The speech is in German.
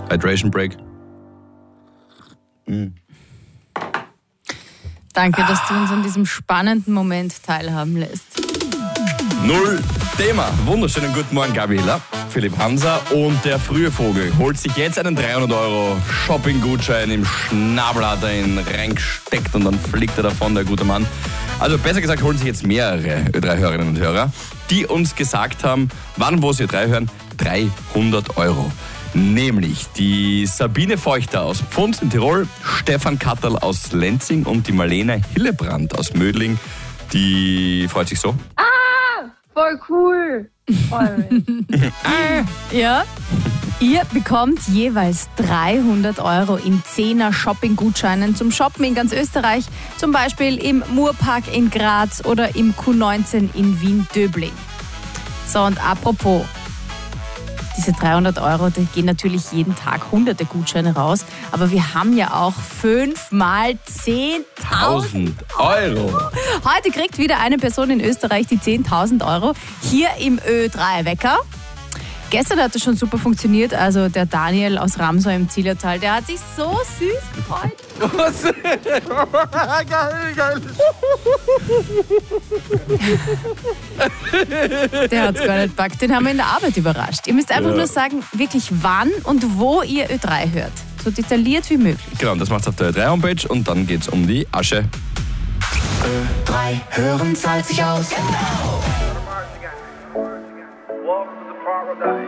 Hydration Break. Danke, dass du uns an diesem spannenden Moment teilhaben lässt. Null Thema. Wunderschönen guten Morgen, Gabriela, Philipp Hanser und der frühe Vogel holt sich jetzt einen 300 € Shopping-Gutschein im Schnabel, hat er ihn reingesteckt und dann fliegt er davon, der gute Mann. Also besser gesagt, holen sich jetzt mehrere Ö3-Hörerinnen und Hörer, die uns gesagt haben, wann, wo sie Ö3 hören, 300 €. Nämlich die Sabine Feuchter aus Pfund in Tirol, Stefan Katterl aus Lenzing und die Marlene Hillebrand aus Mödling. Die freut sich so. Voll cool. Ja, ihr bekommt jeweils 300 € in 10er Shopping-Gutscheinen zum Shoppen in ganz Österreich. Zum Beispiel im Murpark in Graz oder im Q19 in Wien-Döbling. So, und apropos, diese 300 €, die gehen natürlich jeden Tag hunderte Gutscheine raus. Aber wir haben ja auch 5 mal 10.000 €. Heute kriegt wieder eine Person in Österreich die 10.000 € hier im Ö3-Wecker. Gestern hat es schon super funktioniert. Also der Daniel aus Ramsau im Zillertal, der hat sich so süß gefreut. Der hat es gar nicht gepackt. Den haben wir in der Arbeit überrascht. Ihr müsst einfach nur sagen, wirklich wann und wo ihr Ö3 hört. So detailliert wie möglich. Genau, und das macht's auf der Ö3-Homepage und dann geht's um die Asche. Ö3 hören zahlt sich aus.